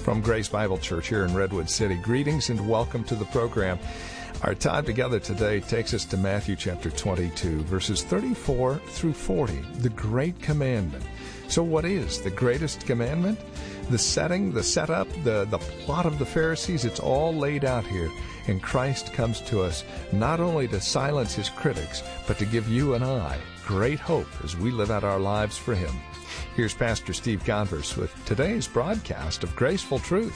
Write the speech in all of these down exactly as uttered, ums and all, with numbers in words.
From Grace Bible Church here in Redwood City, greetings and welcome to the program. Our time together today takes us to Matthew chapter twenty-two, verses thirty-four through forty, the Great Commandment. So what is the greatest commandment? The setting, the setup, the, the plot of the Pharisees, it's all laid out here. And Christ comes to us not only to silence his critics, but to give you and I great hope as we live out our lives for him. Here's Pastor Steve Converse with today's broadcast of Graceful Truth.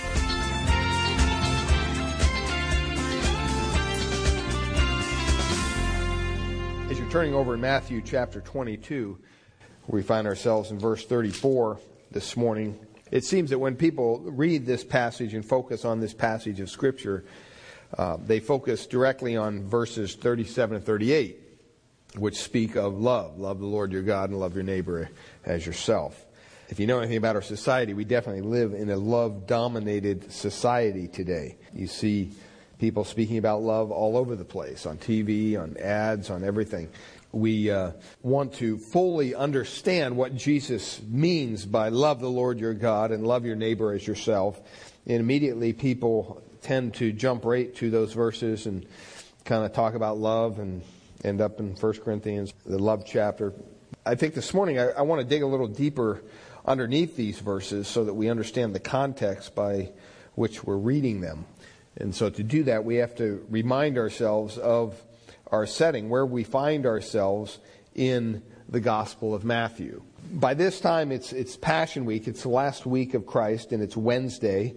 As you're turning over in Matthew chapter twenty-two, we find ourselves in verse thirty-four this morning. It seems that when people read this passage and focus on this passage of Scripture, uh, they focus directly on verses thirty-seven and thirty-eight, which speak of love. Love the Lord your God and love your neighbor as yourself. If you know anything about our society, we definitely live in a love-dominated society today. You see people speaking about love all over the place, on T V, on ads, on everything. We uh, want to fully understand what Jesus means by love the Lord your God and love your neighbor as yourself. And immediately people tend to jump right to those verses and kind of talk about love and end up in First Corinthians, the love chapter. I think this morning I, I want to dig a little deeper underneath these verses so that we understand the context by which we're reading them. And so to do that, we have to remind ourselves of our setting, where we find ourselves in the Gospel of Matthew. By this time, it's it's Passion Week. It's the last week of Christ, and it's Wednesday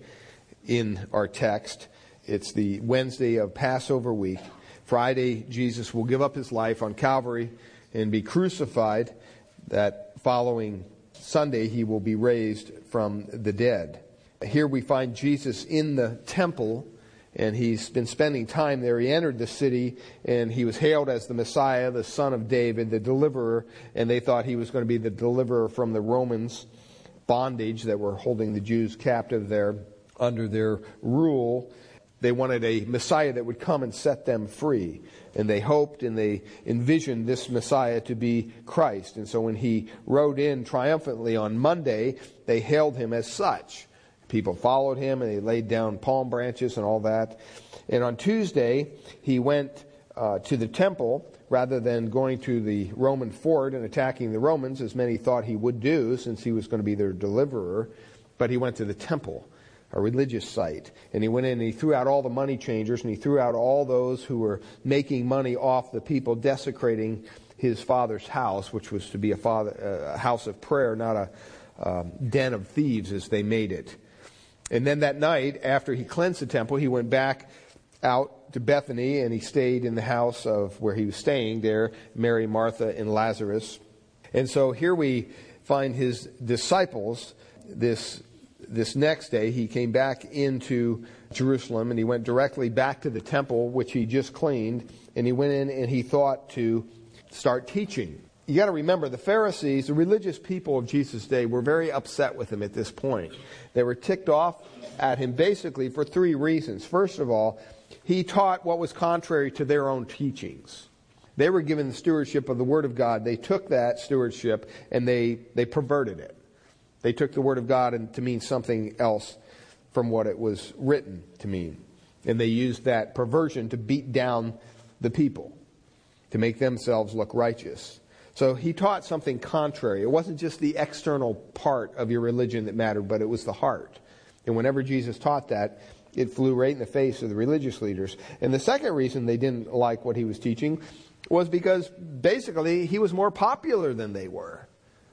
in our text. It's the Wednesday of Passover week. Friday, Jesus will give up his life on Calvary and be crucified. That following Sunday, he will be raised from the dead. Here we find Jesus in the temple, and he's been spending time there. He entered the city, and he was hailed as the Messiah, the Son of David, the deliverer, and they thought he was going to be the deliverer from the Romans' bondage that were holding the Jews captive there under their rule. They wanted a Messiah that would come and set them free. And they hoped and they envisioned this Messiah to be Christ. And so when he rode in triumphantly on Monday, they hailed him as such. People followed him and they laid down palm branches and all that. And on Tuesday, he went uh, to the temple rather than going to the Roman fort and attacking the Romans, as many thought he would do since he was going to be their deliverer. But he went to the temple, a religious site. And he went in and he threw out all the money changers and he threw out all those who were making money off the people, desecrating his father's house, which was to be a, father, a house of prayer, not a um, den of thieves as they made it. And then that night, after he cleansed the temple, he went back out to Bethany and he stayed in the house of where he was staying there, Mary, Martha, and Lazarus. And so here we find his disciples. This this next day, he came back into Jerusalem and he went directly back to the temple, which he just cleaned. And he went in and he thought to start teaching. You got to remember, the Pharisees, the religious people of Jesus' day, were very upset with him at this point. They were ticked off at him basically for three reasons. First of all, he taught what was contrary to their own teachings. They were given the stewardship of the Word of God. They took that stewardship and they, they perverted it. They took the Word of God and to mean something else from what it was written to mean. And they used that perversion to beat down the people, to make themselves look righteous. So he taught something contrary. It wasn't just the external part of your religion that mattered, but it was the heart. And whenever Jesus taught that, it flew right in the face of the religious leaders. And the second reason they didn't like what he was teaching was because basically he was more popular than they were.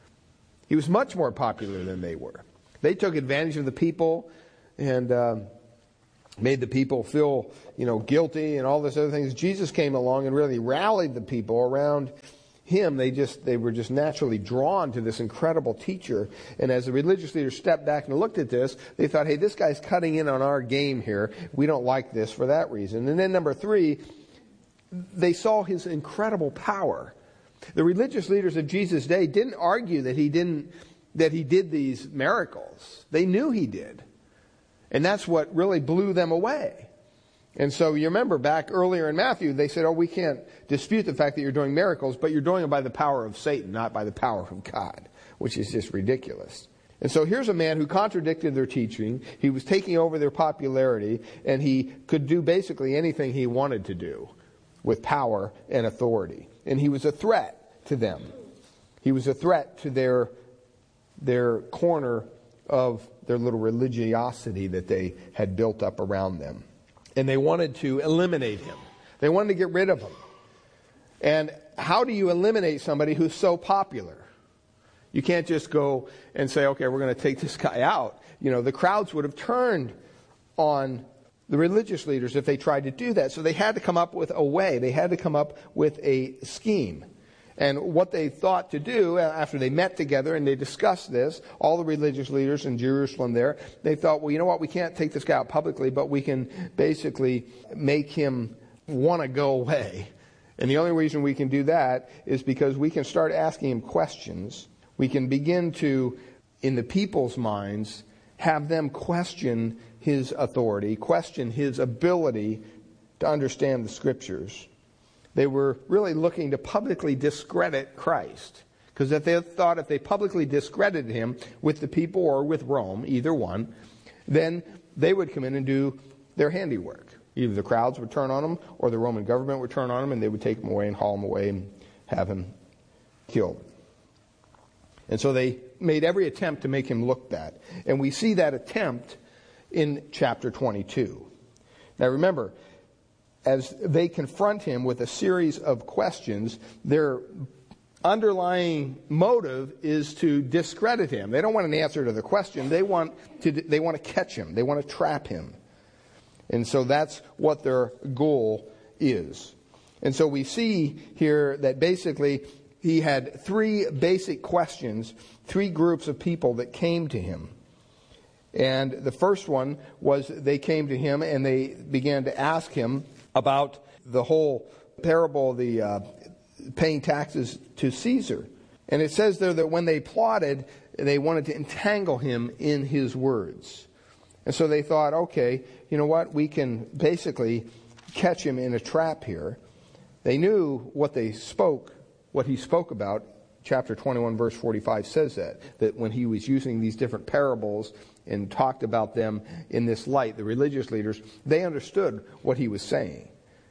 He was much more popular than they were. They took advantage of the people and uh, made the people feel, you know, guilty and all this other things. Jesus came along and really rallied the people around him. They just they were just naturally drawn to this incredible teacher. And as the religious leaders stepped back and looked at this, they thought, hey, this guy's cutting in on our game here. We don't like this for that reason. And then number three, they saw his incredible power. The religious leaders of Jesus' day didn't argue that he didn't that he did these miracles. They knew he did. And that's what really blew them away. And so you remember back earlier in Matthew, they said, oh, we can't dispute the fact that you're doing miracles, but you're doing them by the power of Satan, not by the power of God, which is just ridiculous. And so here's a man who contradicted their teaching. He was taking over their popularity, and he could do basically anything he wanted to do with power and authority. And he was a threat to them. He was a threat to their, their corner of their little religiosity that they had built up around them. And they wanted to eliminate him. They wanted to get rid of him. And how do you eliminate somebody who's so popular? You can't just go and say, okay, we're going to take this guy out. You know, the crowds would have turned on the religious leaders if they tried to do that. So they had to come up with a way. They had to come up with a scheme. And what they thought to do after they met together and they discussed this, all the religious leaders in Jerusalem there, they thought, well, you know what, we can't take this guy out publicly, but we can basically make him want to go away. And the only reason we can do that is because we can start asking him questions. We can begin to, in the people's minds, have them question his authority, question his ability to understand the Scriptures. They were really looking to publicly discredit Christ. Because if they thought if they publicly discredited him with the people or with Rome, either one, then they would come in and do their handiwork. Either the crowds would turn on him or the Roman government would turn on him and they would take him away and haul him away and have him killed. And so they made every attempt to make him look bad. And we see that attempt in chapter twenty-two. Now remember, as they confront him with a series of questions, their underlying motive is to discredit him. They don't want an answer to the question. They want to, they want to catch him. They want to trap him. And so that's what their goal is. And so we see here that basically he had three basic questions, three groups of people that came to him. And the first one was they came to him and they began to ask him about the whole parable of the uh, paying taxes to Caesar. And it says there that when they plotted, they wanted to entangle him in his words. And so they thought, okay, you know what, we can basically catch him in a trap here. They knew what they spoke, what he spoke about. Chapter twenty-one, verse forty-five says that, that when he was using these different parables and talked about them in this light, the religious leaders, they understood what he was saying.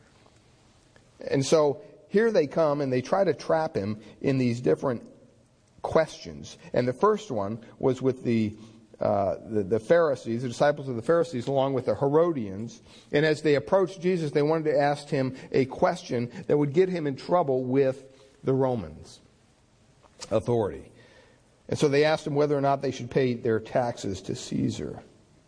And so here they come and they try to trap him in these different questions. And the first one was with the Uh, the, the Pharisees, the disciples of the Pharisees, along with the Herodians. And as they approached Jesus, they wanted to ask him a question that would get him in trouble with the Romans' authority. And so they asked him whether or not they should pay their taxes to Caesar.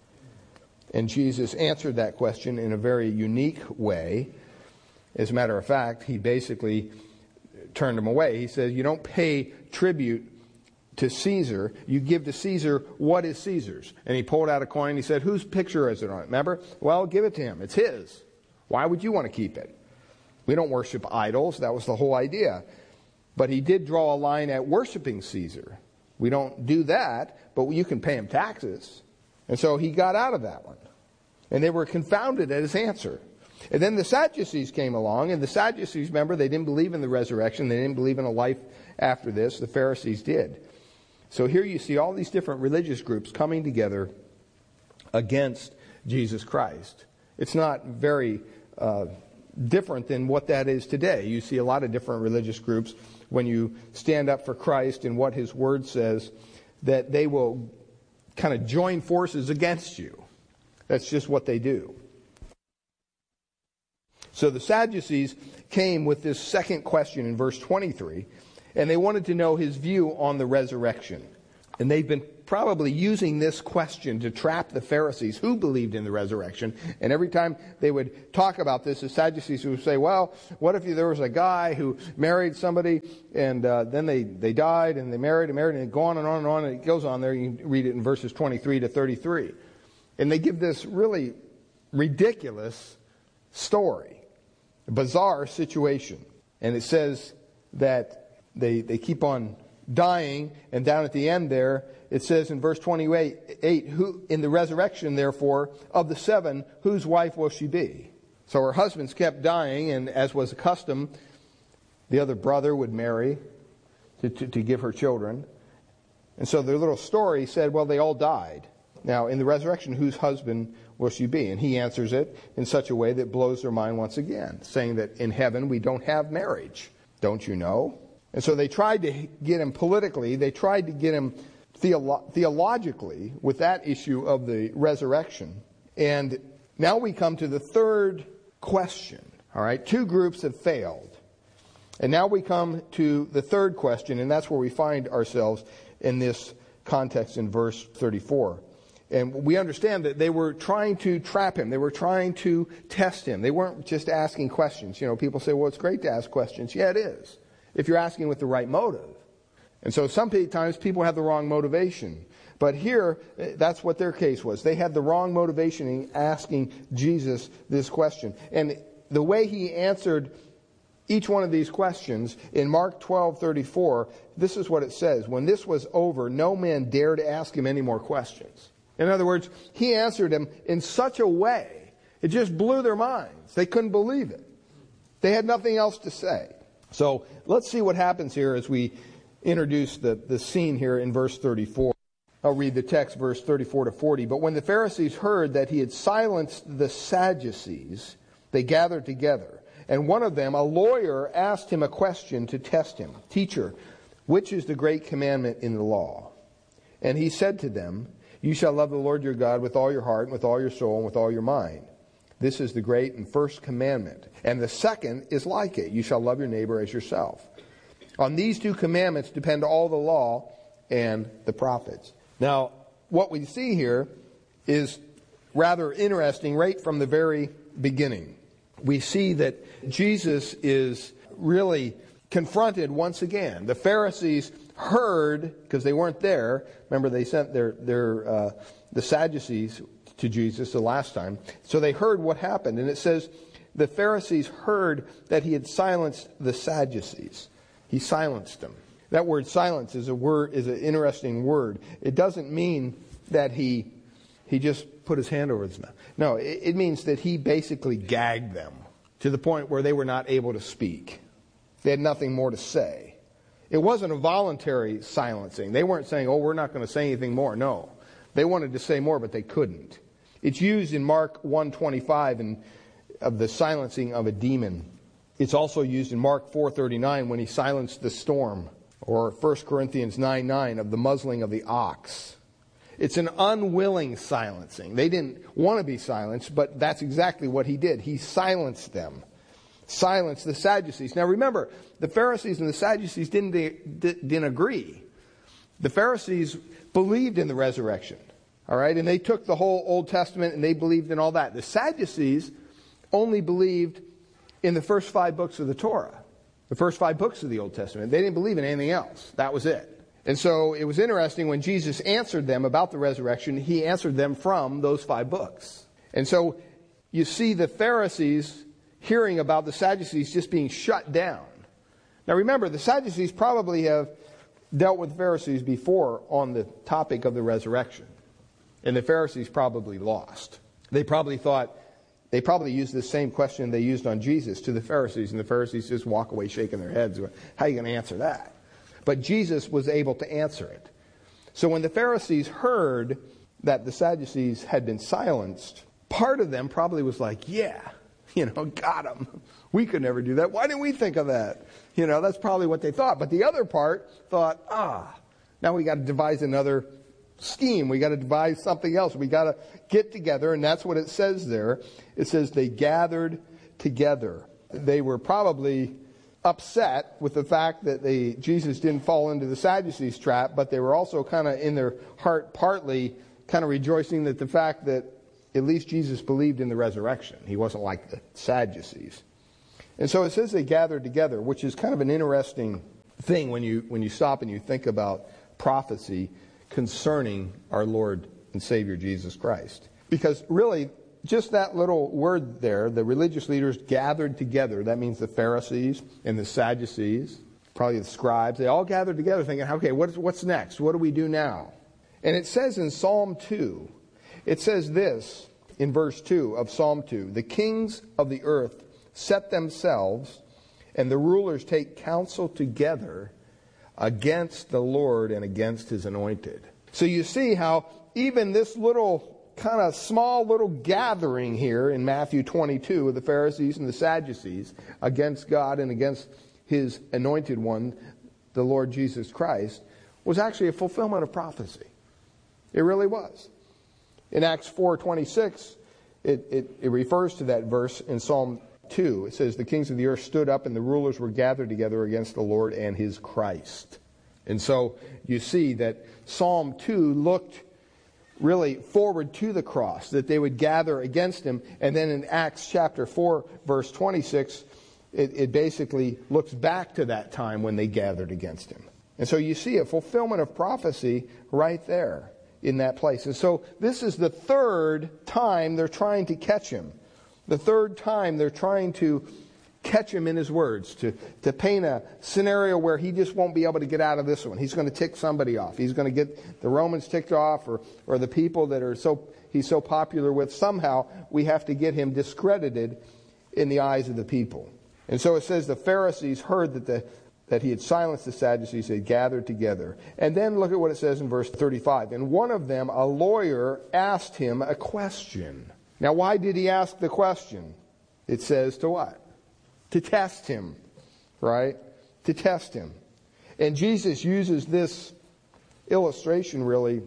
And Jesus answered that question in a very unique way. As a matter of fact, he basically turned them away. He said, you don't pay tribute to Caesar, you give to Caesar what is Caesar's. And he pulled out a coin. He said, whose picture is it on it? Remember? Well, give it to him. It's his. Why would you want to keep it? We don't worship idols. That was the whole idea. But he did draw a line at worshiping Caesar. We don't do that, but you can pay him taxes. And so he got out of that one. And they were confounded at his answer. And then the Sadducees came along, and the Sadducees, remember, they didn't believe in the resurrection. They didn't believe in a life after this. The Pharisees did. So here you see all these different religious groups coming together against Jesus Christ. It's not very uh, different than what that is today. You see a lot of different religious groups when you stand up for Christ and what His Word says, that they will kind of join forces against you. That's just what they do. So the Sadducees came with this second question in verse twenty-three. And they wanted to know his view on the resurrection. And they've been probably using this question to trap the Pharisees who believed in the resurrection. And every time they would talk about this, the Sadducees would say, well, what if there was a guy who married somebody and uh, then they, they died and they married and married and go on and on and on. And it goes on there. You can read it in verses twenty-three to thirty-three. And they give this really ridiculous story, a bizarre situation. And it says that They they keep on dying, and down at the end there, it says in verse twenty-eight, who in the resurrection, therefore, of the seven, whose wife will she be? So her husbands kept dying, and as was the custom, the other brother would marry to, to, to give her children. And so their little story said, well, they all died. Now, in the resurrection, whose husband will she be? And he answers it in such a way that blows their mind once again, saying that in heaven we don't have marriage. Don't you know? And so they tried to get him politically, they tried to get him theolo- theologically with that issue of the resurrection. And now we come to the third question. All right, two groups have failed. And now we come to the third question, and that's where we find ourselves in this context in verse thirty-four. And we understand that they were trying to trap him. They were trying to test him. They weren't just asking questions. You know, people say, well, it's great to ask questions. Yeah, it is, if you're asking with the right motive. And so sometimes people have the wrong motivation. But here, that's what their case was. They had the wrong motivation in asking Jesus this question. And the way he answered each one of these questions, in Mark twelve thirty-four, this is what it says. When this was over, no man dared ask him any more questions. In other words, he answered him in such a way, it just blew their minds. They couldn't believe it. They had nothing else to say. So let's see what happens here as we introduce the, the scene here in verse thirty-four. I'll read the text, verse thirty-four to forty. But when the Pharisees heard that he had silenced the Sadducees, they gathered together. And one of them, a lawyer, asked him a question to test him. Teacher, which is the great commandment in the law? And he said to them, you shall love the Lord your God with all your heart, and with all your soul, and with all your mind. This is the great and first commandment. And the second is like it. You shall love your neighbor as yourself. On these two commandments depend all the law and the prophets. Now, what we see here is rather interesting right from the very beginning. We see that Jesus is really confronted once again. The Pharisees heard, because they weren't there. Remember, they sent their their uh, the Sadducees to Jesus the last time. So they heard what happened. And it says the Pharisees heard that he had silenced the Sadducees. He silenced them. That word silence is a word is an interesting word. It doesn't mean that he he just put his hand over his mouth. No, it, it means that he basically gagged them to the point where they were not able to speak. They had nothing more to say. It wasn't a voluntary silencing. They weren't saying, oh, we're not going to say anything more. No. They wanted to say more, but they couldn't. It's used in Mark one twenty-five in, of the silencing of a demon. It's also used in Mark four thirty-nine when he silenced the storm. Or First Corinthians nine nine of the muzzling of the ox. It's an unwilling silencing. They didn't want to be silenced, but that's exactly what he did. He silenced them. Silenced the Sadducees. Now remember, the Pharisees and the Sadducees didn't, didn't agree. The Pharisees believed in the resurrection. All right? And they took the whole Old Testament and they believed in all that. The Sadducees only believed in the first five books of the Torah. The first five books of the Old Testament. They didn't believe in anything else. That was it. And so it was interesting when Jesus answered them about the resurrection, he answered them from those five books. And so you see the Pharisees hearing about the Sadducees just being shut down. Now remember, the Sadducees probably have dealt with the Pharisees before on the topic of the resurrection. And the Pharisees probably lost. They probably thought, they probably used the same question they used on Jesus to the Pharisees. And the Pharisees just walk away shaking their heads. How are you going to answer that? But Jesus was able to answer it. So when the Pharisees heard that the Sadducees had been silenced, part of them probably was like, yeah, you know, got them. We could never do that. Why didn't we think of that? You know, that's probably what they thought. But the other part thought, ah, now we got to devise another scheme. We got to devise something else. We got to get together. And that's what it says there. It says they gathered together. They were probably upset with the fact that they, Jesus didn't fall into the Sadducees trap, but they were also kind of in their heart partly kind of rejoicing that the fact that at least Jesus believed in the resurrection. He wasn't like the Sadducees. And so it says they gathered together, which is kind of an interesting thing when you when you stop and you think about prophecy concerning our Lord and Savior Jesus Christ. Because really, just that little word there, the religious leaders gathered together. That means the Pharisees and the Sadducees, probably the scribes. They all gathered together thinking, okay, what's, what's next? What do we do now? And it says in Psalm two, it says this in verse two of Psalm two, the kings of the earth set themselves, and the rulers take counsel together against the Lord and against his anointed. So you see how even this little kind of small little gathering here in Matthew twenty-two of the Pharisees and the Sadducees against God and against his anointed one, the Lord Jesus Christ, was actually a fulfillment of prophecy. It really was. In Acts four twenty-six, it, it, it refers to that verse in Psalm two. It says, the kings of the earth stood up and the rulers were gathered together against the Lord and his Christ. And so you see that Psalm two looked really forward to the cross, that they would gather against him. And then in Acts chapter four, verse twenty-six, it, it basically looks back to that time when they gathered against him. And so you see a fulfillment of prophecy right there in that place. And so this is the third time they're trying to catch him. The third time they're trying to catch him in his words, to, to paint a scenario where he just won't be able to get out of this one. He's going to tick somebody off. He's going to get the Romans ticked off, or, or the people that are so he's so popular with. Somehow we have to get him discredited in the eyes of the people. And so it says the Pharisees heard that the that he had silenced the Sadducees, they had gathered together. And then look at what it says in verse thirty-five. And one of them, a lawyer, asked him a question. Now why did he ask the question? It says to what? To test him, right? To test him. And Jesus uses this illustration really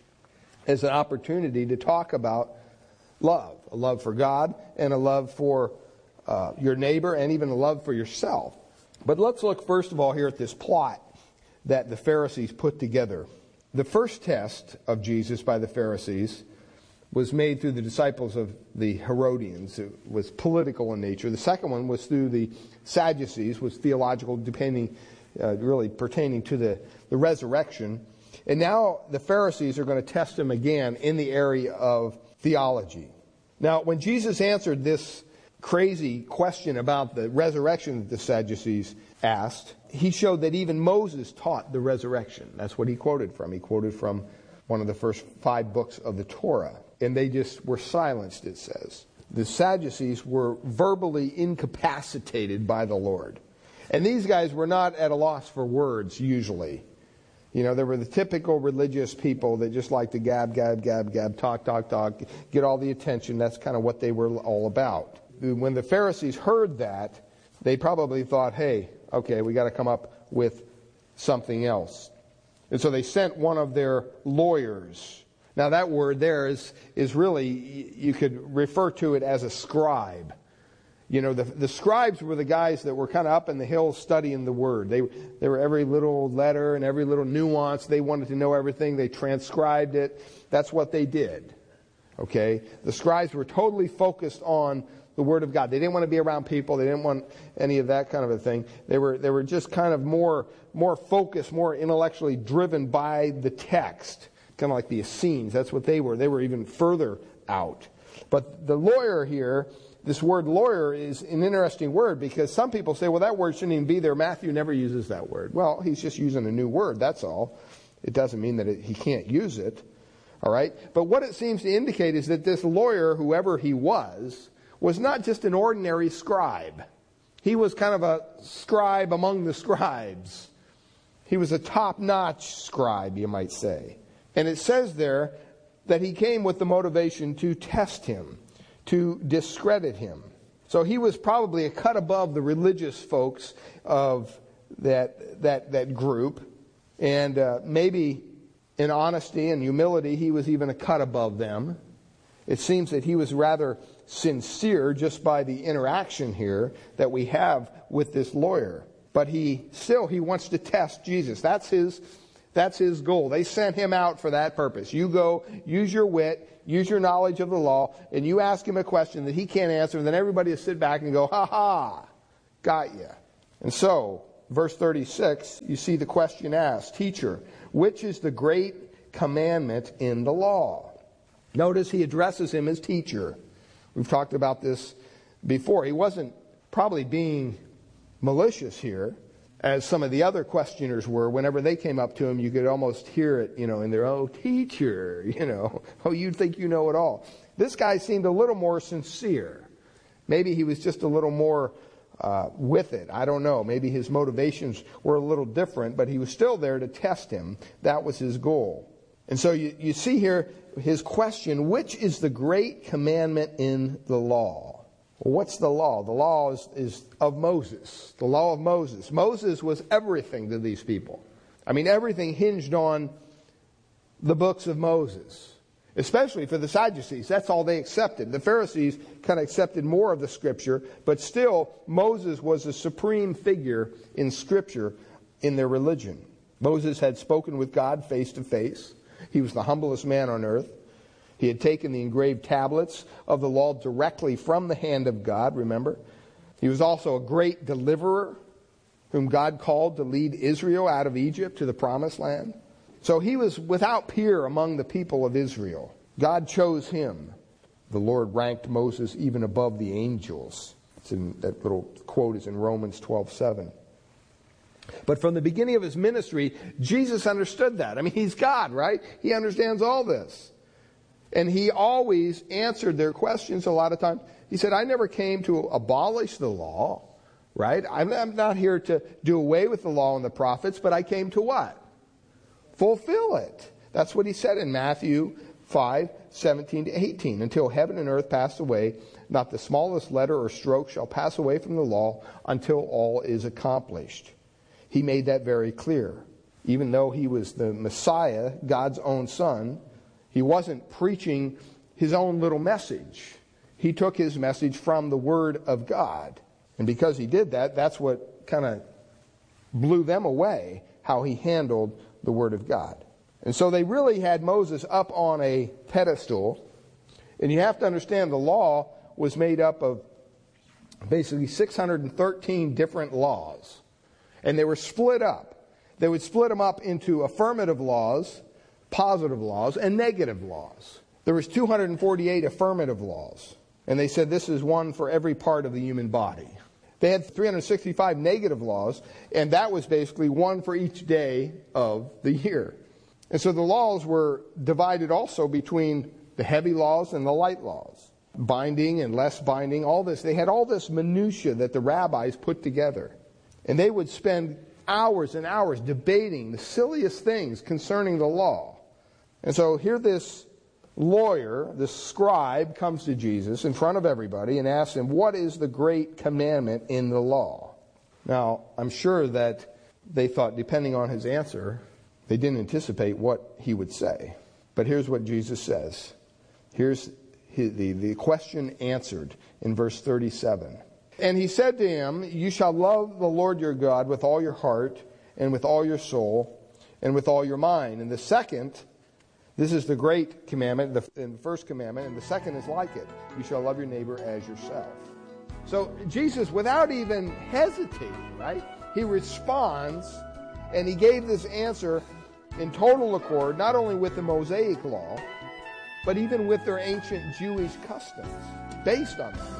as an opportunity to talk about love. A love for God and a love for uh, your neighbor and even a love for yourself. But let's look first of all here at this plot that the Pharisees put together. The first test of Jesus by the Pharisees was made through the disciples of the Herodians. It was political in nature. The second one was through the Sadducees, was theological, depending, uh, really pertaining to the, the resurrection. And now the Pharisees are going to test him again in the area of theology. Now, when Jesus answered this crazy question about the resurrection that the Sadducees asked, he showed that even Moses taught the resurrection. That's what he quoted from. He quoted from one of the first five books of the Torah. And they just were silenced, it says. The Sadducees were verbally incapacitated by the Lord. And these guys were not at a loss for words, usually. You know, they were the typical religious people that just like to gab, gab, gab, gab, talk, talk, talk, get all the attention. That's kind of what they were all about. When the Pharisees heard that, they probably thought, hey, okay, we got to come up with something else. And so they sent one of their lawyers. Now that word there is, is really, you could refer to it as a scribe. You know, the, the scribes were the guys that were kind of up in the hills studying the word. They, they were every little letter and every little nuance. They wanted to know everything. They transcribed it. That's what they did. Okay? The scribes were totally focused on the Word of God. They didn't want to be around people. They didn't want any of that kind of a thing. They were they were just kind of more more focused, more intellectually driven by the text. Kind of like the Essenes. That's what they were. They were even further out. But the lawyer here, this word lawyer is an interesting word because some people say, well, that word shouldn't even be there. Matthew never uses that word. Well, he's just using a new word. That's all. It doesn't mean that it, he can't use it. All right? But what it seems to indicate is that this lawyer, whoever he was, was not just an ordinary scribe. He was kind of a scribe among the scribes. He was a top-notch scribe, you might say. And it says there that he came with the motivation to test him, to discredit him. So he was probably a cut above the religious folks of that that that group. And uh, maybe in honesty and humility, he was even a cut above them. It seems that he was rather sincere just by the interaction here that we have with this lawyer. But he still, he wants to test Jesus. That's his, that's his goal. They sent him out for that purpose. You go, use your wit, use your knowledge of the law, and you ask him a question that he can't answer, and then everybody will sit back and go, ha ha, got you. And so, verse thirty-six, you see the question asked, Teacher, which is the great commandment in the law? Notice he addresses him as teacher. We've talked about this before. He wasn't probably being malicious here, as some of the other questioners were. Whenever they came up to him, you could almost hear it, you know, in their, oh, teacher, you know, oh, you think you know it all. This guy seemed a little more sincere. Maybe he was just a little more uh, with it. I don't know. Maybe his motivations were a little different, but he was still there to test him. That was his goal. And so you, you see here his question, which is the great commandment in the law? Well, what's the law? The law is, is of Moses. The law of Moses. Moses was everything to these people. I mean, everything hinged on the books of Moses. Especially for the Sadducees. That's all they accepted. The Pharisees kind of accepted more of the Scripture, but still, Moses was a supreme figure in Scripture in their religion. Moses had spoken with God face to face. He was the humblest man on earth. He had taken the engraved tablets of the law directly from the hand of God, remember? He was also a great deliverer whom God called to lead Israel out of Egypt to the promised land. So he was without peer among the people of Israel. God chose him. The Lord ranked Moses even above the angels. It's in, that little quote is in Romans twelve seven. But from the beginning of his ministry, Jesus understood that. I mean, he's God, right? He understands all this. And he always answered their questions a lot of times. He said, I never came to abolish the law, right? I'm, I'm not here to do away with the law and the prophets, but I came to what? Fulfill it. That's what he said in Matthew five, seventeen to eighteen. Until heaven and earth pass away, not the smallest letter or stroke shall pass away from the law until all is accomplished. He made that very clear. Even though he was the Messiah, God's own son, he wasn't preaching his own little message. He took his message from the Word of God. And because he did that, that's what kind of blew them away, how he handled the Word of God. And so they really had Moses up on a pedestal. And you have to understand the law was made up of basically six hundred thirteen different laws. And they were split up. They would split them up into affirmative laws, positive laws, and negative laws. There was two hundred forty-eight affirmative laws. And they said this is one for every part of the human body. They had three hundred sixty-five negative laws, and that was basically one for each day of the year. And so the laws were divided also between the heavy laws and the light laws. Binding and less binding, all this. They had all this minutia that the rabbis put together. And they would spend hours and hours debating the silliest things concerning the law. And so here this lawyer, this scribe, comes to Jesus in front of everybody and asks him, what is the great commandment in the law? Now, I'm sure that they thought, depending on his answer, they didn't anticipate what he would say. But here's what Jesus says. Here's his, the, the question answered in verse thirty-seven. And he said to him, you shall love the Lord your God with all your heart and with all your soul and with all your mind. And the second, this is the great commandment, the, the first commandment, and the second is like it. You shall love your neighbor as yourself. So Jesus, without even hesitating, right, he responds, and he gave this answer in total accord, not only with the Mosaic law, but even with their ancient Jewish customs, based on that law.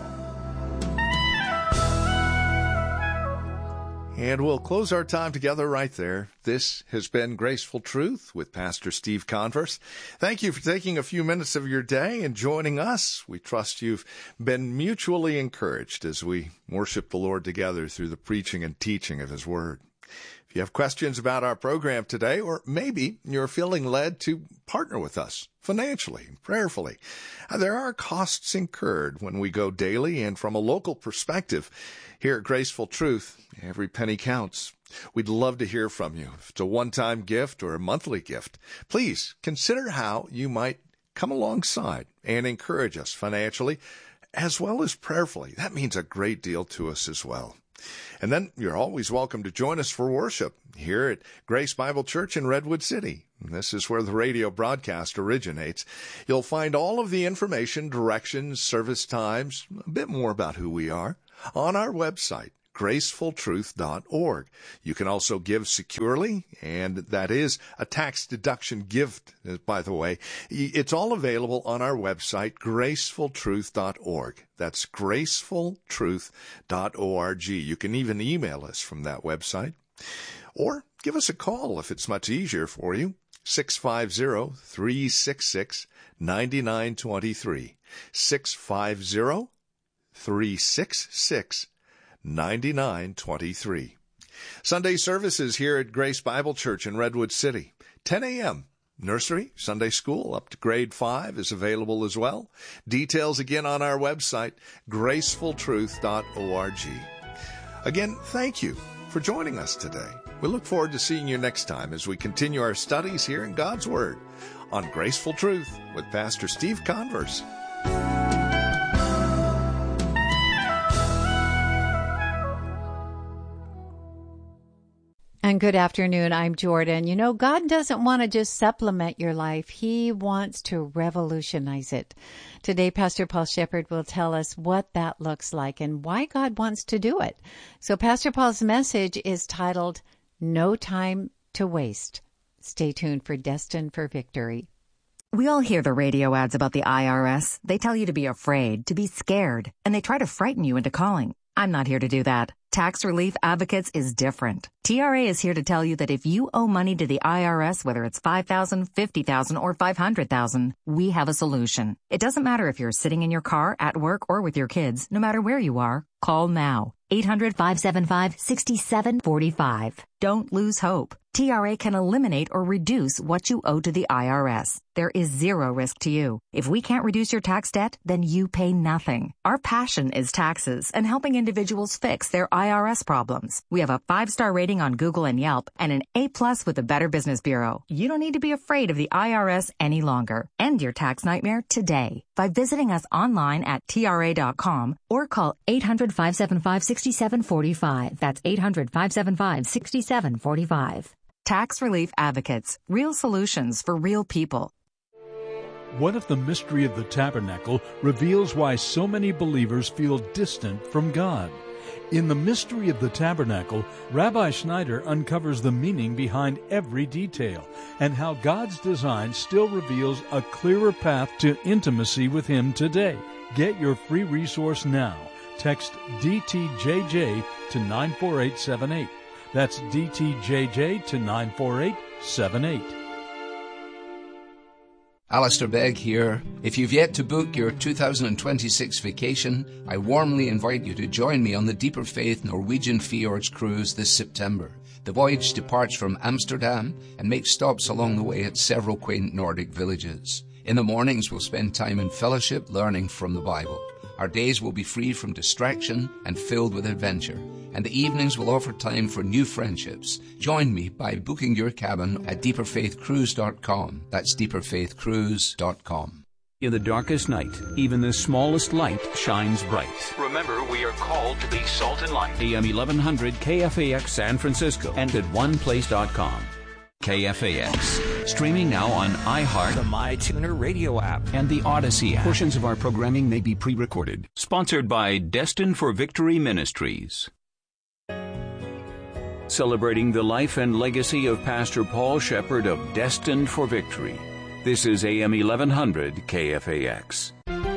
And we'll close our time together right there. This has been Graceful Truth with Pastor Steve Converse. Thank you for taking a few minutes of your day and joining us. We trust you've been mutually encouraged as we worship the Lord together through the preaching and teaching of His Word. If you have questions about our program today, or maybe you're feeling led to partner with us financially, prayerfully, there are costs incurred when we go daily, and from a local perspective, here at Graceful Truth, every penny counts. We'd love to hear from you. If it's a one-time gift or a monthly gift, please consider how you might come alongside and encourage us financially as well as prayerfully. That means a great deal to us as well. And then you're always welcome to join us for worship here at Grace Bible Church in Redwood City. This is where the radio broadcast originates. You'll find all of the information, directions, service times, a bit more about who we are on our website, graceful truth dot org. You can also give securely, and that is a tax deduction gift, by the way. It's all available on our website, graceful truth dot org. That's graceful truth dot org. You can even email us from that website. Or give us a call if it's much easier for you, six five zero, three six six, nine nine two three, six five zero, three six six, nine nine two three. Sunday services here at Grace Bible Church in Redwood City, ten a.m. Nursery, Sunday school up to grade five is available as well. Details again on our website, graceful truth dot org. Again, thank you for joining us today. We look forward to seeing you next time as we continue our studies here in God's Word on Graceful Truth with Pastor Steve Converse. And good afternoon, I'm Jordan. You know, God doesn't want to just supplement your life. He wants to revolutionize it. Today, Pastor Paul Shepherd will tell us what that looks like and why God wants to do it. So Pastor Paul's message is titled, No Time to Waste. Stay tuned for Destined for Victory. We all hear the radio ads about the I R S. They tell you to be afraid, to be scared, and they try to frighten you into calling. I'm not here to do that. Tax Relief Advocates is different. T R A is here to tell you that if you owe money to the I R S, whether it's five thousand dollars, fifty thousand dollars, or five hundred thousand dollars, we have a solution. It doesn't matter if you're sitting in your car, at work, or with your kids. No matter where you are, call now. eight hundred, five seven five, six seven four five. Don't lose hope. T R A can eliminate or reduce what you owe to the I R S. There is zero risk to you. If we can't reduce your tax debt, then you pay nothing. Our passion is taxes and helping individuals fix their I R S problems. We have a five-star rating on Google and Yelp and an A-plus with the Better Business Bureau. You don't need to be afraid of the I R S any longer. End your tax nightmare today by visiting us online at T R A dot com or call eight hundred, five seven five, six seven four five. That's eight hundred, five seven five, six seven four five. Tax Relief Advocates. Real solutions for real people. What if the mystery of the tabernacle reveals why so many believers feel distant from God? In The Mystery of the Tabernacle, Rabbi Schneider uncovers the meaning behind every detail and how God's design still reveals a clearer path to intimacy with Him today. Get your free resource now. Text D T J J to nine four eight seven eight. That's D T J J to nine four eight seven eight. Alistair Begg here. If you've yet to book your two thousand twenty-six vacation, I warmly invite you to join me on the Deeper Faith Norwegian Fjords cruise this September. The voyage departs from Amsterdam and makes stops along the way at several quaint Nordic villages. In the mornings, we'll spend time in fellowship learning from the Bible. Our days will be free from distraction and filled with adventure. And the evenings will offer time for new friendships. Join me by booking your cabin at deeper faith cruise dot com. That's deeper faith cruise dot com. In the darkest night, even the smallest light shines bright. Remember, we are called to be salt and light. A M eleven hundred K F A X San Francisco and at one place dot com. K F A X. Streaming now on iHeart, the MyTuner radio app, and the Odyssey app. Portions of our programming may be pre-recorded. Sponsored by Destined for Victory Ministries. Celebrating the life and legacy of Pastor Paul Shepherd of Destined for Victory. This is A M eleven hundred K F A X.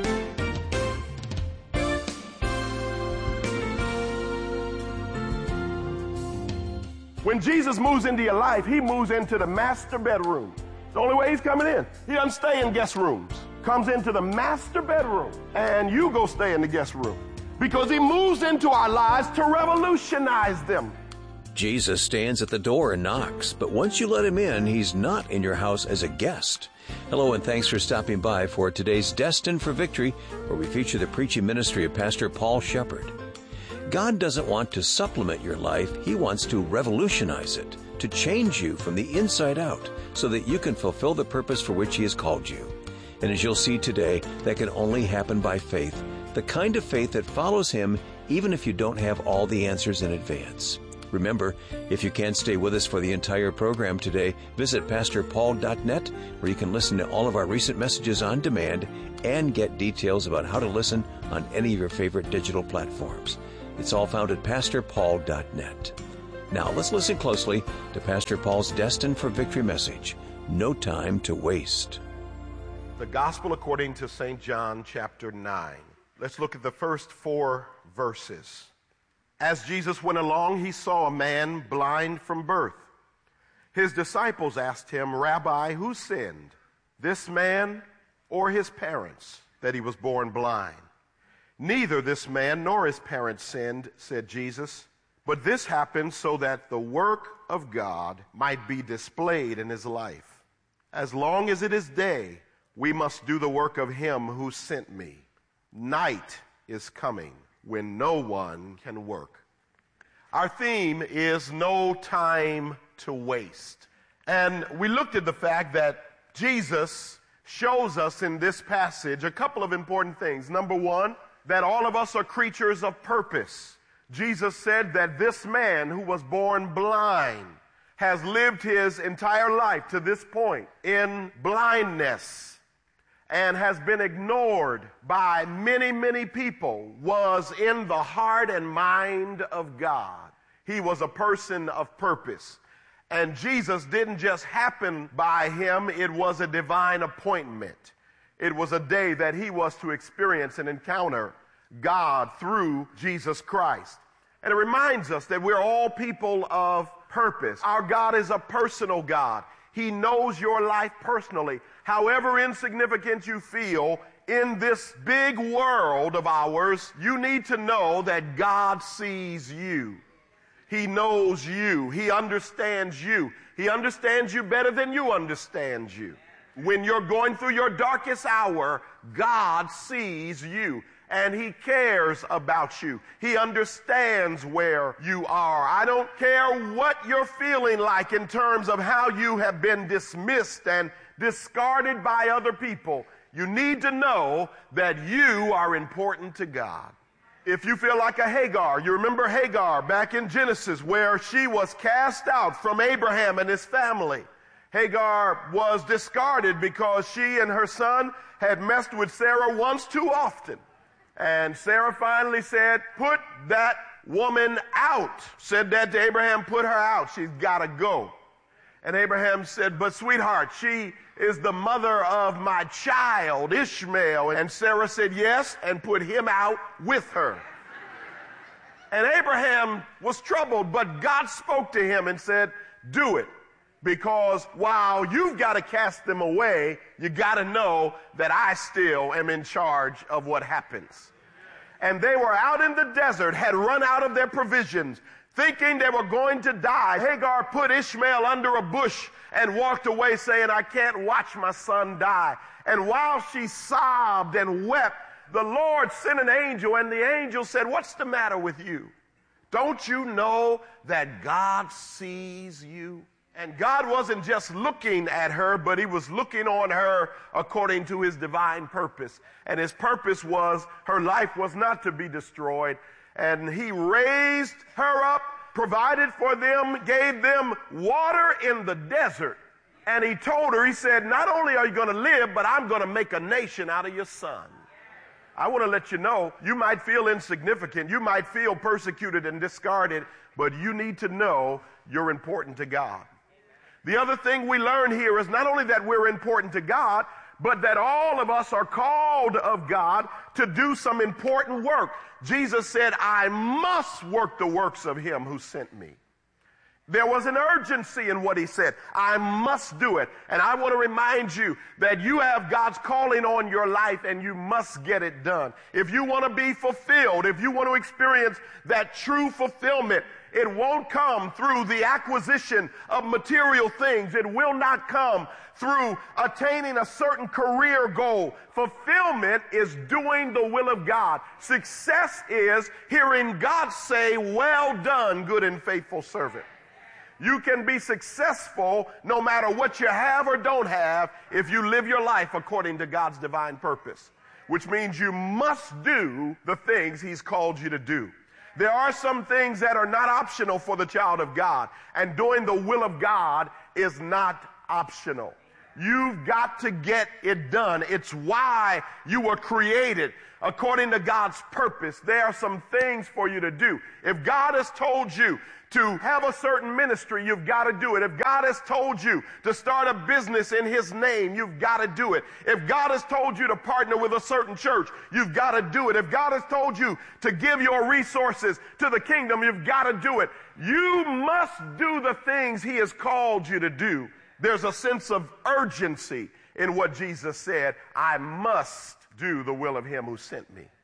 When Jesus moves into your life, He moves into the master bedroom. It's the only way He's coming in. He doesn't stay in guest rooms. Comes into the master bedroom, and you go stay in the guest room. Because He moves into our lives to revolutionize them. Jesus stands at the door and knocks, but once you let Him in, He's not in your house as a guest. Hello, and thanks for stopping by for today's Destined for Victory, where we feature the preaching ministry of Pastor Paul Shepherd. God doesn't want to supplement your life. He wants to revolutionize it, to change you from the inside out so that you can fulfill the purpose for which He has called you. And as you'll see today, that can only happen by faith, the kind of faith that follows Him even if you don't have all the answers in advance. Remember, if you can't stay with us for the entire program today, visit pastor paul dot net, where you can listen to all of our recent messages on demand and get details about how to listen on any of your favorite digital platforms. It's all found at pastor paul dot net. Now let's listen closely to Pastor Paul's Destined for Victory message, No Time to Waste. The Gospel according to Saint John chapter nine. Let's look at the first four verses. As Jesus went along, He saw a man blind from birth. His disciples asked Him, Rabbi, who sinned, this man or his parents, that he was born blind? Neither this man nor his parents sinned, said Jesus, but this happened so that the work of God might be displayed in his life. As long as it is day, we must do the work of him who sent me. Night is coming when no one can work. Our theme is no time to waste. And we looked at the fact that Jesus shows us in this passage a couple of important things. Number one, that all of us are creatures of purpose. Jesus said that this man who was born blind has lived his entire life to this point in blindness and has been ignored by many, many people, was in the heart and mind of God. He was a person of purpose. And Jesus didn't just happen by him, it was a divine appointment. It was a day that he was to experience and encounter God through Jesus Christ. And it reminds us that we're all people of purpose. Our God is a personal God. He knows your life personally. However insignificant you feel in this big world of ours, you need to know that God sees you. He knows you. He understands you. He understands you better than you understand you. When you're going through your darkest hour, God sees you. And he cares about you. He understands where you are. I don't care what you're feeling like in terms of how you have been dismissed and discarded by other people. You need to know that you are important to God. If you feel like a Hagar, you remember Hagar back in Genesis where she was cast out from Abraham and his family. Hagar was discarded because she and her son had messed with Sarah once too often. And Sarah finally said, put that woman out. Said that to Abraham, put her out. She's got to go. And Abraham said, but sweetheart, she is the mother of my child, Ishmael. And Sarah said, yes, and put him out with her. And Abraham was troubled, but God spoke to him and said, do it. Because while you've got to cast them away, you got to know that I still am in charge of what happens. And they were out in the desert, had run out of their provisions, thinking they were going to die. Hagar put Ishmael under a bush and walked away saying, I can't watch my son die. And while she sobbed and wept, the Lord sent an angel, and the angel said, what's the matter with you? Don't you know that God sees you? And God wasn't just looking at her, but he was looking on her according to his divine purpose. And his purpose was her life was not to be destroyed. And he raised her up, provided for them, gave them water in the desert. And he told her, he said, not only are you going to live, but I'm going to make a nation out of your son. I want to let you know, you might feel insignificant. You might feel persecuted and discarded, but you need to know you're important to God. The other thing we learn here is not only that we're important to God, but that all of us are called of God to do some important work. Jesus said, I must work the works of him who sent me. There was an urgency in what he said. I must do it. And I want to remind you that you have God's calling on your life and you must get it done. If you want to be fulfilled, if you want to experience that true fulfillment, it won't come through the acquisition of material things. It will not come through attaining a certain career goal. Fulfillment is doing the will of God. Success is hearing God say, well done, good and faithful servant. You can be successful no matter what you have or don't have if you live your life according to God's divine purpose, which means you must do the things he's called you to do. There are some things that are not optional for the child of God, and doing the will of God is not optional. You've got to get it done. It's why you were created. According to God's purpose, there are some things for you to do. If God has told you to have a certain ministry, you've got to do it. If God has told you to start a business in his name, you've got to do it. If God has told you to partner with a certain church, you've got to do it. If God has told you to give your resources to the kingdom, you've got to do it. You must do the things he has called you to do. There's a sense of urgency in what Jesus said. I must do the will of him who sent me.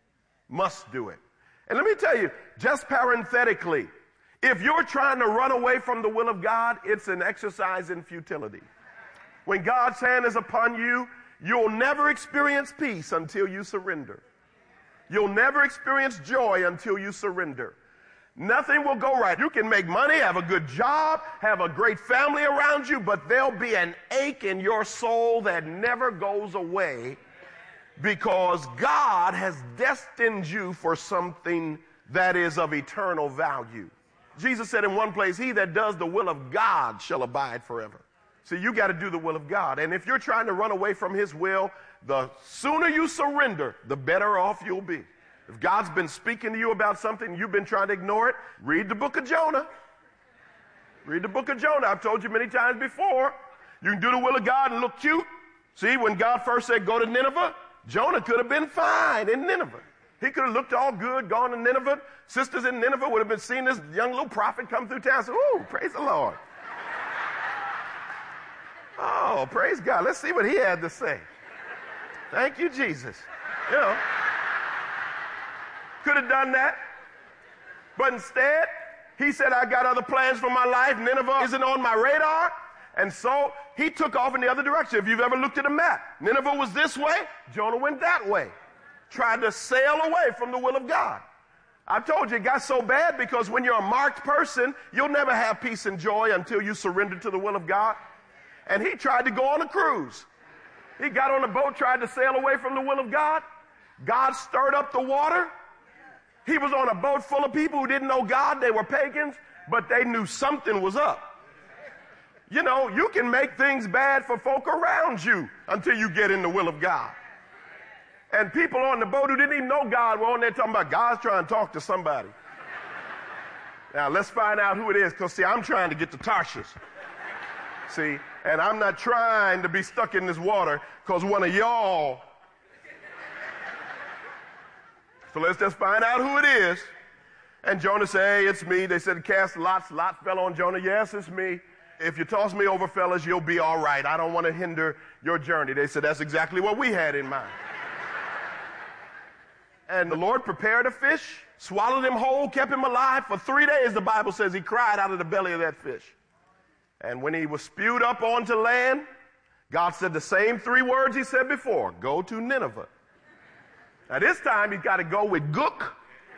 Must do it. And let me tell you, just parenthetically, if you're trying to run away from the will of God, it's an exercise in futility. When God's hand is upon you, you'll never experience peace until you surrender. You'll never experience joy until you surrender. Nothing will go right. You can make money, have a good job, have a great family around you, but there'll be an ache in your soul that never goes away because God has destined you for something that is of eternal value. Jesus said in one place, he that does the will of God shall abide forever. See, you got to do the will of God. And if you're trying to run away from his will, the sooner you surrender, the better off you'll be. If God's been speaking to you about something and you've been trying to ignore it, read the book of Jonah. Read the book of Jonah. I've told you many times before, you can do the will of God and look cute. See, when God first said go to Nineveh, Jonah could have been fine in Nineveh. He could have looked all good, gone to Nineveh. Sisters in Nineveh would have been seeing this young little prophet come through town and say, ooh, praise the Lord. Oh, praise God. Let's see what he had to say. Thank you, Jesus. You know, could have done that. But instead, he said, I got other plans for my life. Nineveh isn't on my radar. And so he took off in the other direction. If you've ever looked at a map, Nineveh was this way, Jonah went that way, tried to sail away from the will of God. I've told you it got so bad because when you're a marked person, you'll never have peace and joy until you surrender to the will of God. And he tried to go on a cruise. He got on a boat, tried to sail away from the will of God. God stirred up the water. He was on a boat full of people who didn't know God. They were pagans, but they knew something was up. You know, you can make things bad for folk around you until you get in the will of God. And people on the boat who didn't even know God were on there talking about God's trying to talk to somebody. Now, let's find out who it is, because, see, I'm trying to get to Tarshish. See, and I'm not trying to be stuck in this water because one of y'all. So let's just find out who it is. And Jonah said, hey, it's me. They said, cast lots. Lot fell on Jonah. Yes, it's me. If you toss me over, fellas, you'll be all right. I don't want to hinder your journey. They said, that's exactly what we had in mind. And the Lord prepared a fish, swallowed him whole, kept him alive. For three days, the Bible says, he cried out of the belly of that fish. And when he was spewed up onto land, God said the same three words he said before, go to Nineveh. Now this time he's got to go with gook,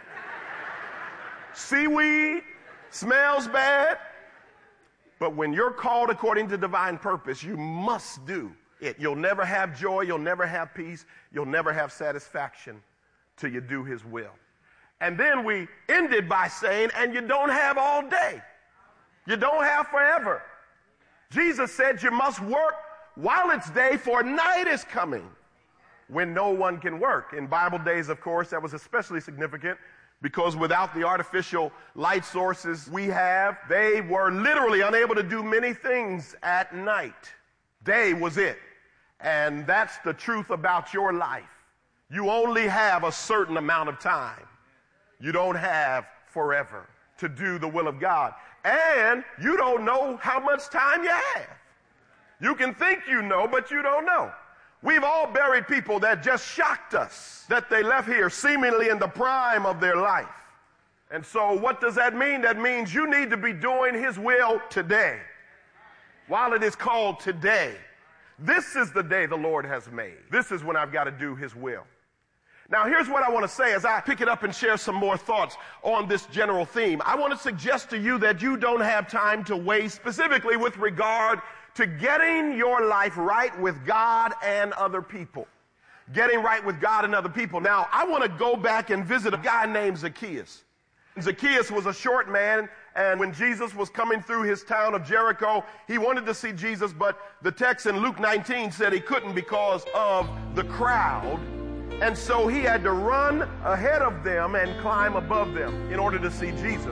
seaweed, smells bad. But when you're called according to divine purpose, you must do it. You'll never have joy, you'll never have peace, you'll never have satisfaction till you do his will. And then we ended by saying, and you don't have all day. You don't have forever. Jesus said you must work while it's day, for night is coming when no one can work. In Bible days, of course, that was especially significant because without the artificial light sources we have, they were literally unable to do many things at night. Day was it. And that's the truth about your life. You only have a certain amount of time. You don't have forever to do the will of God. And you don't know how much time you have. You can think you know, but you don't know. We've all buried people that just shocked us, that they left here seemingly in the prime of their life. And so what does that mean? That means you need to be doing his will today, while it is called today. This is the day the Lord has made. This is when I've got to do his will. Now, here's what I want to say as I pick it up and share some more thoughts on this general theme. I want to suggest to you that you don't have time to waste, specifically with regard to getting your life right with God and other people. Getting right with God and other people. Now, I want to go back and visit a guy named Zacchaeus. Zacchaeus was a short man, and when Jesus was coming through his town of Jericho, he wanted to see Jesus, but the text in Luke nineteen said he couldn't because of the crowd. And so he had to run ahead of them and climb above them in order to see Jesus.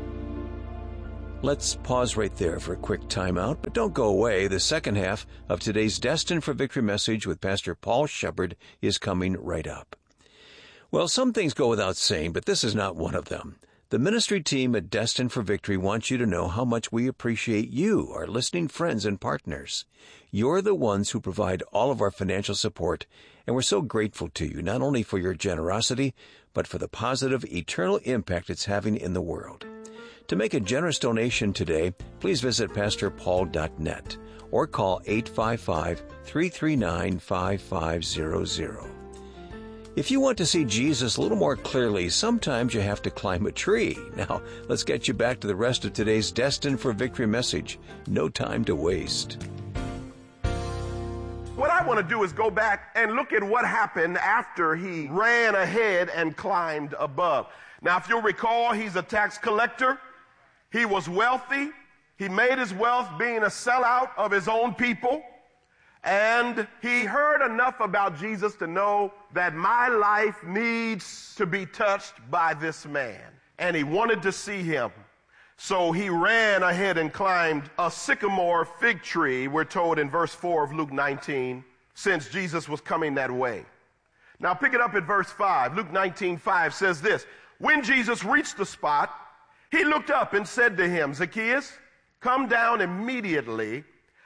Let's pause right there for a quick timeout, but don't go away. The second half of today's Destined for Victory message with Pastor Paul Shepard is coming right up. Well, some things go without saying, but this is not one of them. The ministry team at Destined for Victory wants you to know how much we appreciate you, our listening friends and partners. You're the ones who provide all of our financial support, And we're so grateful to you, not only for your generosity, but for the positive, eternal impact it's having in the world. To make a generous donation today, please visit pastor paul dot net or call eight five five, three three nine, five five zero zero. If you want to see Jesus a little more clearly, sometimes you have to climb a tree. Now, let's get you back to the rest of today's Destined for Victory message. No time to waste. What I want to do is go back and look at what happened after he ran ahead and climbed above. Now, if you'll recall, he's a tax collector. He was wealthy. He made his wealth being a sellout of his own people. And he heard enough about Jesus to know that my life needs to be touched by this man. And he wanted to see him. So he ran ahead and climbed a sycamore fig tree, we're told in verse four of Luke nineteen, since Jesus was coming that way. Now pick it up at verse five. Luke nineteen five says this: when Jesus reached the spot, he looked up and said to him, Zacchaeus, come down immediately.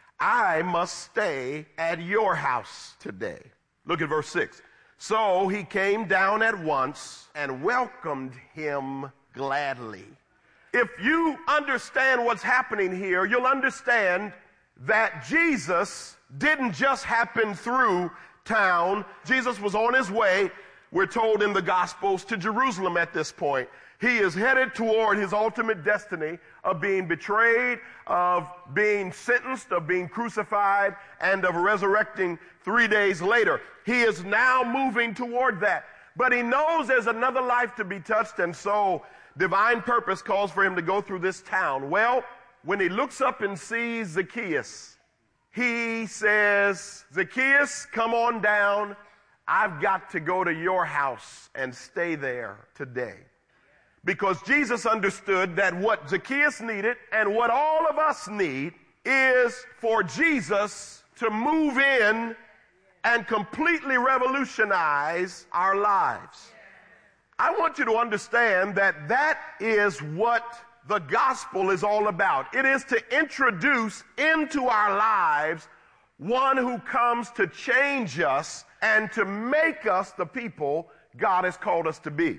I must stay at your house today. Look at verse six. So he came down at once and welcomed him gladly. If you understand what's happening here, you'll understand that Jesus didn't just happen through town. Jesus was on his way, we're told in the Gospels, to Jerusalem at this point. He is headed toward his ultimate destiny of being betrayed, of being sentenced, of being crucified, and of resurrecting three days later. He is now moving toward that. But he knows there's another life to be touched, and so divine purpose calls for him to go through this town. Well, when he looks up and sees Zacchaeus, he says, Zacchaeus, come on down. I've got to go to your house and stay there today. Because Jesus understood that what Zacchaeus needed and what all of us need is for Jesus to move in and completely revolutionize our lives. I want you to understand that that is what the gospel is all about. It is to introduce into our lives one who comes to change us and to make us the people God has called us to be.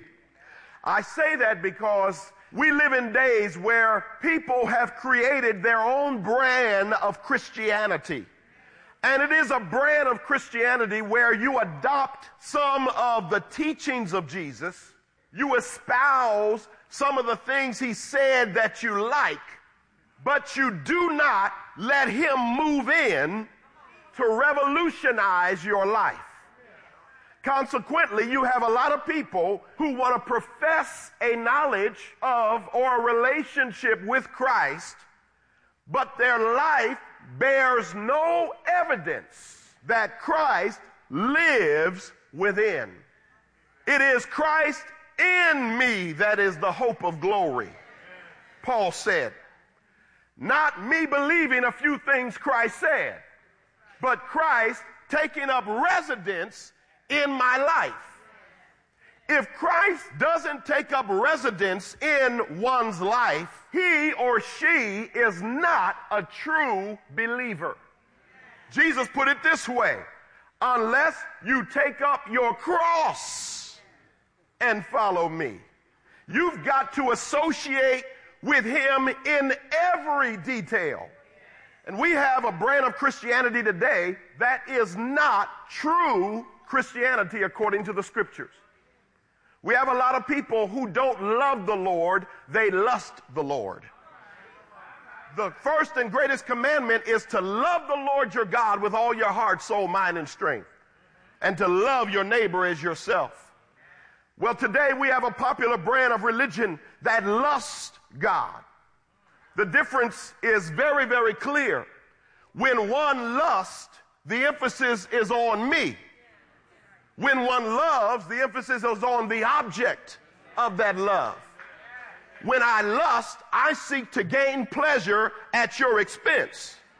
I say that because we live in days where people have created their own brand of Christianity. And it is a brand of Christianity where you adopt some of the teachings of Jesus, you espouse some of the things he said that you like, but you do not let him move in to revolutionize your life. Consequently, you have a lot of people who want to profess a knowledge of or a relationship with Christ, but their life bears no evidence that Christ lives within. It is Christ in me that is the hope of glory, Paul said. Not me believing a few things Christ said, but Christ taking up residence in my life. If Christ doesn't take up residence in one's life, he or she is not a true believer. Jesus put it this way: unless you take up your cross and follow me. You've got to associate with him in every detail. And we have a brand of Christianity today that is not true Christianity according to the scriptures. We have a lot of people who don't love the Lord, they lust the Lord. The first and greatest commandment is to love the Lord your God with all your heart, soul, mind, and strength, and to love your neighbor as yourself. Well, today we have a popular brand of religion that lusts God. The difference is very, very clear. When one lusts, the emphasis is on me. When one loves, the emphasis is on the object of that love. When I lust, I seek to gain pleasure at your expense.